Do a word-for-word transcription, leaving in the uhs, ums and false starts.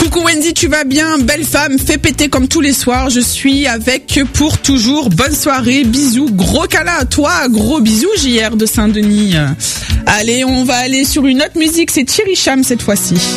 Coucou Wendy, tu vas bien? Belle femme, fais péter comme tous les soirs. Je suis avec pour toujours. Bonne soirée, bisous, gros câlin à toi, gros bisous J R de Saint-Denis. Allez, on va aller sur une autre musique, c'est Thierry Cham cette fois-ci.